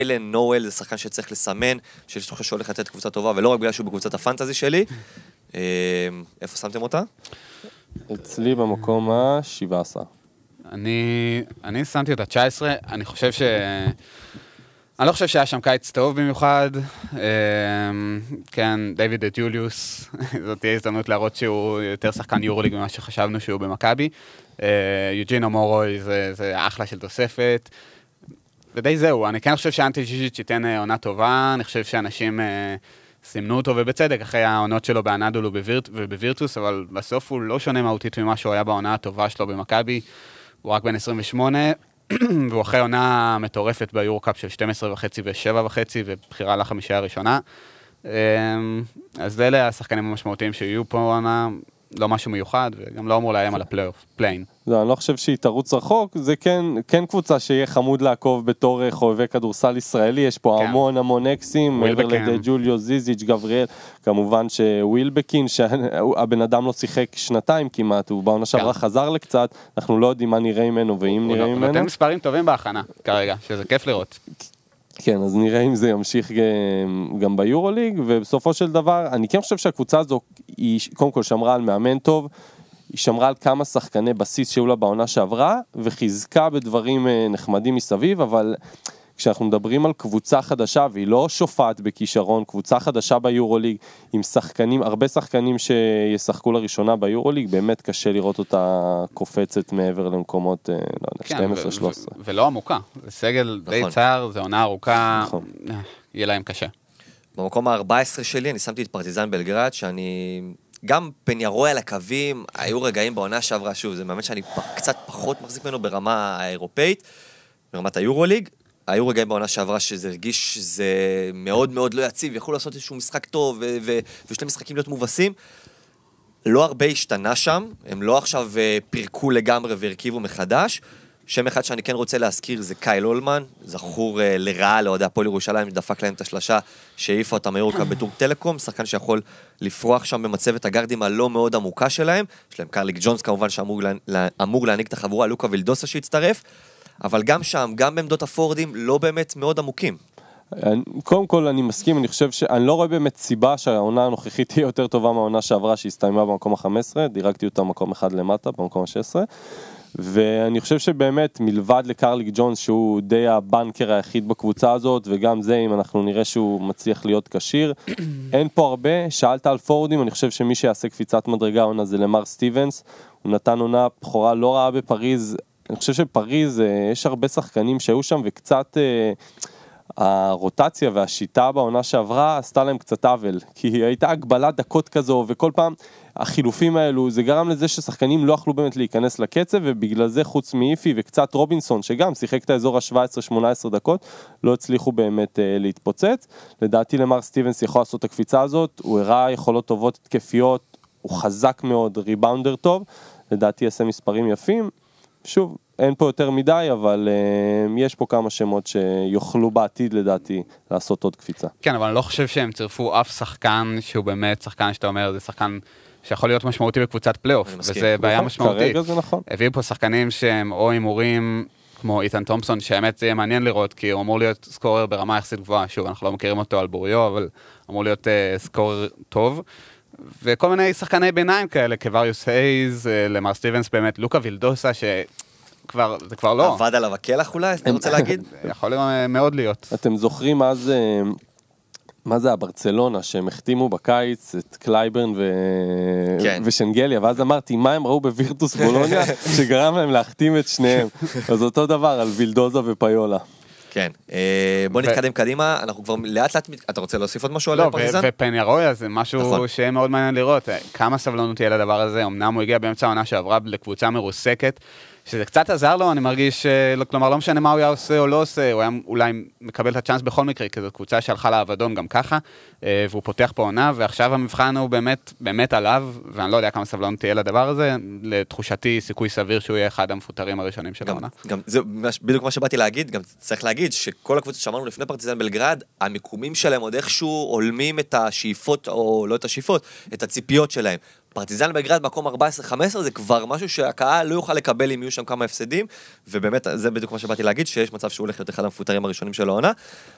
איילן נואל זה שחקן שצריך לסמן, שיש חושב שהולך לתת קבוצה טובה, ולא רק בגלל שהוא בקבוצת הפנטזי שלי. איפה שמתם אותה? אצלי במקום ה-17. אני שמתי אותה 19, אני לא חושב שהיה שם קיץ טוב במיוחד, כן, דיוויד ג'וליוס, זאת תהיה הזדמנות להראות שהוא יותר שחקן יורוליג ממה שחשבנו שהוא במכבי, יוג'ינו מורוי זה אחלה של תוספת, ודי זהו, אני כן חושב שאנטי ג'יז'יץ' ייתן עונה טובה, אני חושב שאנשים סימנו אותו ובצדק, אחרי העונות שלו באנדול ובווירטוס, אבל בסוף הוא לא שונה מהותית ממה שהוא היה בעונה הטובה שלו במכבי, הוא רק בן 28, והוא אחרי עונה מטורפת ביורוקאפ של 12.5 ו7.5, ובחירה לחמישייה הראשונה. אז אלה השחקנים המשמעותיים שיהיו פה עונה, לא משהו מיוחד, וגם לא אמור לאיים על הפליין. אני לא חושב שהיא תרוץ רחוק, זה כן קבוצה שיהיה חמוד לעקוב בתור חובבי כדורסל ישראלי, יש פה המון אקסים, מעבר לידי ג'וליו, זיזיץ', גבריאל, כמובן שווילבקין, שהבן אדם לא שיחק שנתיים כמעט, הוא בעונה שעברה חזר לקצת, אנחנו לא יודעים מה נראה ממנו, ואם נראה ממנו... הוא נותן מספרים טובים בהכנה כרגע, שזה כיף לראות. כן, אז נראה אם זה ימשיך גם ביורוליג, ובסופו של דבר, אני כן חושב שהקבוצה הזו, היא קודם כל שמרה על מאמן טוב, היא שמרה על כמה שחקני בסיס שהיו לה בעונה שעברה, וחיזקה בדברים נחמדים מסביב, אבל כשאנחנו מדברים על קבוצה חדשה, והיא לא שופעת בכישרון, קבוצה חדשה ביורוליג, עם שחקנים, הרבה שחקנים שישחקו לראשונה ביורוליג, באמת קשה לראות אותה קופצת מעבר למקומות, לא יודע, 12-13. ולא עמוקה, זה סגל די צער, זה עונה ארוכה, יהיה להם קשה. במקום ה-14 שלי, אני שמתי את פרטיזן בלגרד, שאני... גם פניירוי על הקווים, היו רגעים בעונה שעברה, שוב, זה מאמן שאני קצת פחות מחזיק ממנו ברמה האירופאית, ברמת היורוליג, היו רגעים בעונה שעברה שזה הרגיש שזה מאוד מאוד לא יציב, יכולו לעשות איזשהו משחק טוב, ושני משחקים להיות מובסים, לא הרבה השתנה שם, הם לא עכשיו פירקו לגמרי והרכיבו מחדש, שם אחד שאני כן רוצה להזכיר זה קייל אולמן, זכור לרעה לאוהדי הפועל ירושלים, דפק להם את השלשה שהעיפה אותם היורקה בטורק טלקום, שחקן שיכול לפרוח שם במצבת הגרדים הלא מאוד עמוקה שלהם, יש להם קרליק ג'ונס כמובן שאמור להעניק את החבורה, לוקה וילדוסה שהצטרף, אבל גם שם, גם בעמדות הפורדים, לא באמת מאוד עמוקים. קודם כל אני מסכים, אני חושב שאני לא רואה באמת סיבה שהעונה הנוכחית תהיה יותר טובה מהעונה שעברה שהסתיימה במקום ה-15, דירקתי אותה מקום אחד למטה, במקום ה-16, ואני חושב שבאמת מלבד לקרליק ג'ונס שהוא די הבנקר היחיד בקבוצה הזאת, וגם זה אם אנחנו נראה שהוא מצליח להיות קשיר, אין פה הרבה, שאלת על פורדים, אני חושב שמי שיעשה קפיצת מדרגה עונה זה למר סטיבנס, הוא נתן עונה בחורה לא רעה בפריז, אני חושב שבפריז יש הרבה שחקנים שהיו שם וקצת הרוטציה והשיטה בעונה שעברה עשתה להם קצת עוול, כי הייתה הגבלת דקות כזו וכל פעם החילופים האלו, זה גרם לזה ששחקנים לא יכלו באמת להיכנס לקצב, ובגלל זה חוץ מאיפי וקצת רובינסון, שגם שיחק את האזור ה-17-18 דקות, לא הצליחו באמת להתפוצץ. לדעתי למר סטיבנס יכול לעשות את הקפיצה הזאת, הוא הראה יכולות טובות התקפיות, הוא חזק מאוד, ריבאונדר טוב, לדעתי יעשה מספרים יפים, שוב, אין פה יותר מדי, אבל יש פה כמה שמות שיוכלו בעתיד לדעתי לעשות עוד קפיצה. כן, אבל אני לא חושב שהם צירפו אף שחקן שהוא באמת שחקן שאתה אומר, זה שחקן שיכול להיות משמעותי בקבוצת פלייאוף, וזה בעיה משמעותית. כרגע זה נכון. הביאו פה שחקנים שהם או הימורים כמו איתן תומפסון, שהאמת זה יהיה מעניין לראות, כי הוא אמור להיות סקורר ברמה יחסית גבוהה, שוב, אנחנו לא מכירים אותו על בוריו, אבל אמור להיות סקורר טוב. וכל מיני שחקני ביניים כאלה, קווריוס הייז, למר סטיבנס באמת, לוקה וילדוסה, זה כבר לא. עבד עליו הכלח אולי, אתה רוצה להגיד? יכול מאוד להיות. אתם זוכרים אז, מה זה הברצלונה, שהם החתימו בקיץ את קלייברן ושנגליה, ואז אמרתי, מה הם ראו בווירטוס בולוניה, שגרם להם להחתים את שניהם. אז אותו דבר על וילדוזה ופיולה. כן, בוא נתקדם קדימה, אנחנו כבר לאט לאט, אתה רוצה להוסיף עוד משהו על פרטיזן? ופניירויה זה משהו שיהיה מאוד מעניין לראות, כמה סבלנות תהיה לדבר הזה, אמנם הוא הגיע באמצע העונה שעברה לקבוצה מרוסקת, שזה קצת עזר לו, אני מרגיש, כלומר לא משנה מה הוא היה עושה או לא עושה, הוא היה אולי מקבל את הצ'אנס בכל מקרה, כי זו קבוצה שהלכה לאבדון גם ככה, והוא פותח פה עונה, ועכשיו המבחן הוא באמת עליו, ואני לא יודע כמה סבלנות תהיה לדבר הזה, לתחושתי סיכוי סביר שהוא יהיה אחד המפוטרים הראשונים של העונה. גם זה בדיוק מה שבאתי להגיד, גם צריך להגיד שכל הקבוצות שאמרנו לפני פרטיזן בלגרד, המיקומים שלהם עוד איכשהו עולמים את השאיפות, או לא את השאיפות, את הציפיות שלהם. פרטיזן בלגרד מקום 14-15 זה כבר משהו שהקהל לא יוכל לקבל אם יהיו שם כמה הפסדים, ובאמת זה בדיוק מה שבאתי להגיד, שיש מצב שהוא הולך להיות אחד המפוטרים הראשונים של העונה.